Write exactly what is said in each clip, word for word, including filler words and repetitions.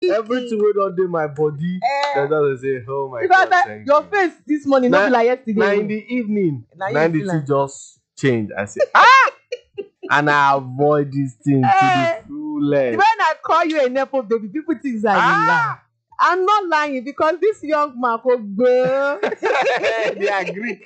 everything wey don dey my body. Eh. They just say, oh my Because God, that, thank your you. face this morning Na- not be like yesterday. Now in the evening, Na you now the feel thing am. just change. I say, ah! And I avoid this thing Eh. to the fullest. When I call you a nepo baby, people think that you lie. Ah! I'm not lying because this young man could go. They agree.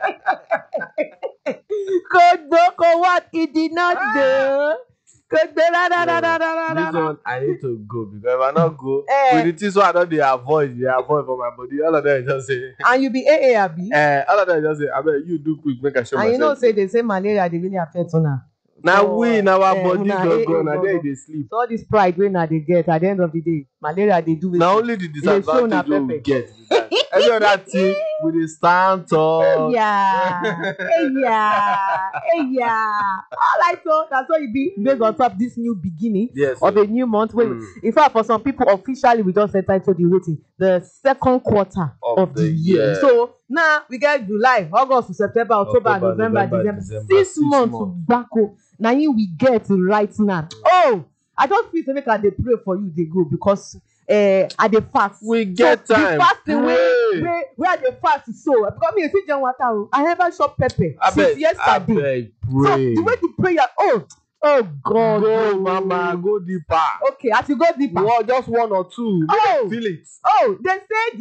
Could do could what he did not do. Could do da da da da da da This da. one I need to go because if I not go, Eh. with the things what I don't they avoid, they avoid for my body. All of them just say, And you be A A Abi. eh, all of them just say, I bet you do quick, make I show And you know myself. say they say malaria they really affect una. Now So, we in our eh, body una go eh, go, eh, now go, there go. they sleep. So all this pride wey na dey get at the end of the day, malaria dey do Now wetin? only the dey show una disadvantage wey we pepper. get be that. Every other thing we dey stand tall. Yeah, yeah, yeah. All right, so that's what you be based on top this new beginning Yes. of sir. a new month. Wey, Mm. in fact, for some people, officially we just entitled the waiting the second quarter Of of, the, the year. year. So now we get July, August, September, October, October, November, November, December, December, six, six months months. back. Now you we get right now. Oh, I just feel say make I dey pray for you. They go because uh, I dey fast. We get so time. The fasting wey Pray. wey wey I dey fast so because me you fit join water o. I never chop pepper I since beg, I yesterday. beg, So pray. the way the prayer, oh, oh God, Go, oh. mama, go deeper. Okay, as you go deeper. One, just one or two. Make Oh. I feel it. Oh, they say